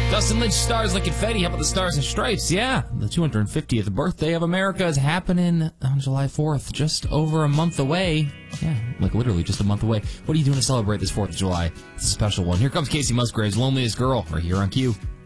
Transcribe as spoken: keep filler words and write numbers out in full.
Dustin Lynch stars like confetti. How about the Stars and Stripes? Yeah, the two hundred fiftieth birthday of America is happening on July fourth, just over a month away. Yeah, like literally just a month away. What are you doing to celebrate this fourth of July? It's a special one. Here comes Casey Musgraves, Loneliest Girl, right here on Q.